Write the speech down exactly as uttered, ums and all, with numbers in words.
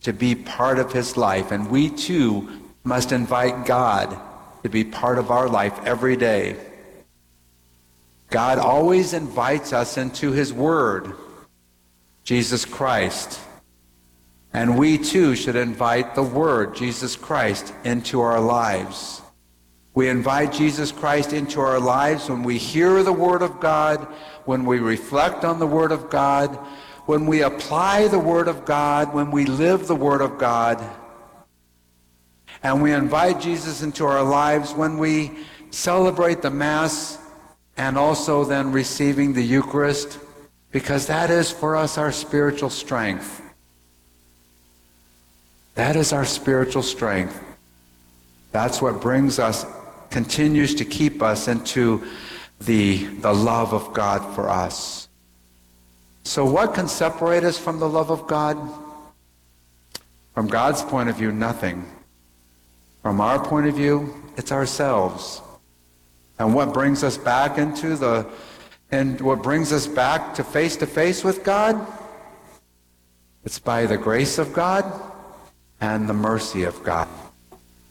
to be part of his life. And we too must invite God to be part of our life every day. God always invites us into his word, Jesus Christ. And we too should invite the word, Jesus Christ, into our lives. We invite Jesus Christ into our lives when we hear the word of God, when we reflect on the word of God, when we apply the word of God, when we live the word of God. And we invite Jesus into our lives when we celebrate the Mass and also then receiving the Eucharist, because that is for us our spiritual strength. That is our spiritual strength. That's what brings us, continues to keep us into the, the love of God for us. So what can separate us from the love of God? From God's point of view, nothing. From our point of view, it's ourselves. And what brings us back into the, and what brings us back to face to face with God? It's by the grace of God and the mercy of God.